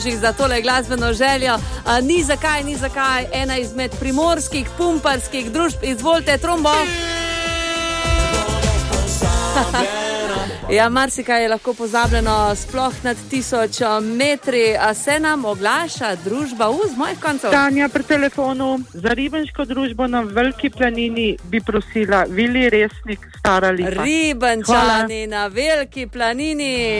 za tole glasbeno željo. Ni zakaj, ena izmed primorskih pumparskih družb. Izvolite, trombo. Ja, marsikaj je lahko pozabljeno, sploh nad 1000 metri. A se nam oglaša družba z mojih koncev? Tanja pri telefonu. Za ribenško družbo na Veliki planini bi prosila Vili Resnik, Stara Lipa. Ribenčani na Veliki planini.